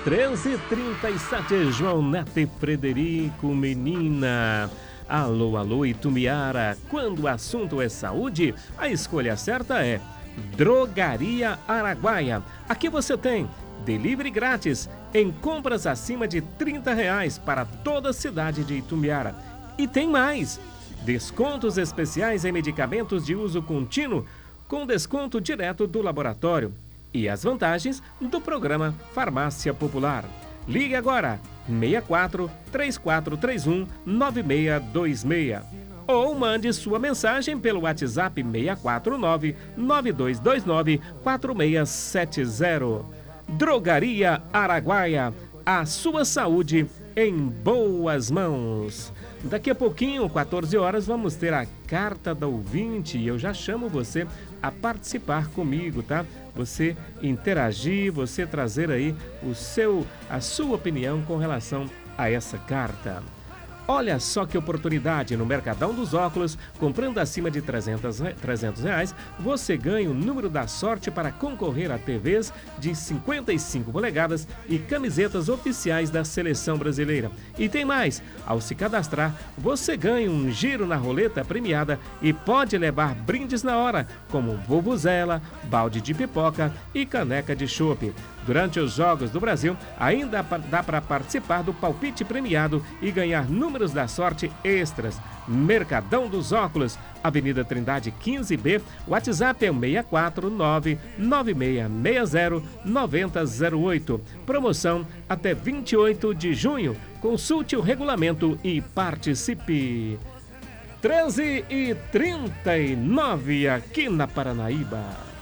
13h37, João Neto e Frederico, menina. Alô, alô, Itumiara. Quando o assunto é saúde, a escolha certa é Drogaria Araguaia. Aqui você tem delivery grátis em compras acima de R$30 para toda a cidade de Itumiara. E tem mais! Descontos especiais em medicamentos de uso contínuo com desconto direto do laboratório. E as vantagens do programa Farmácia Popular. Ligue agora, 64 3431 9626. Ou mande sua mensagem pelo WhatsApp 649 9229 4670. Drogaria Araguaia, a sua saúde em boas mãos. Daqui a pouquinho, 14 horas, vamos ter a Carta da Ouvinte e eu já chamo você a participar comigo, tá? Você interagir, você trazer aí a sua opinião com relação a essa carta. Olha só que oportunidade, no Mercadão dos Óculos, comprando acima de R$300, você ganha o número da sorte para concorrer a TVs de 55 polegadas e camisetas oficiais da Seleção Brasileira. E tem mais, ao se cadastrar, você ganha um giro na roleta premiada e pode levar brindes na hora, como vuvuzela, balde de pipoca e caneca de chopp. Durante os Jogos do Brasil, ainda dá para participar do palpite premiado e ganhar números da sorte extras. Mercadão dos Óculos, Avenida Trindade 15B, WhatsApp é 649 9660 9008. Promoção até 28 de junho. Consulte o regulamento e participe. 13h39 aqui na Paranaíba.